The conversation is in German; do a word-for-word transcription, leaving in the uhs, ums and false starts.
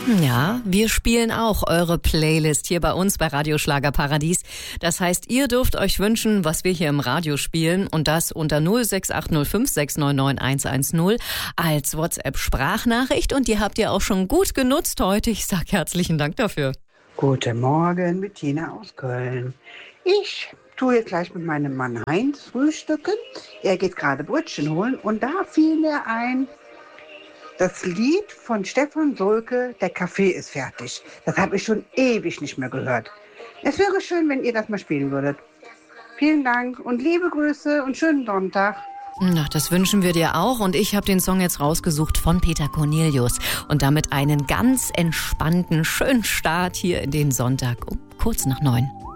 Ja, wir spielen auch eure Playlist hier bei uns bei Radio Schlagerparadies. Das heißt, ihr dürft euch wünschen, was wir hier im Radio spielen, und das unter null sechs acht null fünf sechs neun neun eins eins null als WhatsApp-Sprachnachricht, und die habt ihr auch schon gut genutzt heute. Ich sag herzlichen Dank dafür. Guten Morgen, Bettina aus Köln. Ich tue jetzt gleich mit meinem Mann Heinz frühstücken. Er geht gerade Brötchen holen und da fiel mir ein, das Lied von Stefan Solke, Der Kaffee ist fertig. Das habe ich schon ewig nicht mehr gehört. Es wäre schön, wenn ihr das mal spielen würdet. Vielen Dank und liebe Grüße und schönen Sonntag. Na, das wünschen wir dir auch, und ich habe den Song jetzt rausgesucht von Peter Cornelius und damit einen ganz entspannten, schönen Start hier in den Sonntag um kurz nach neun.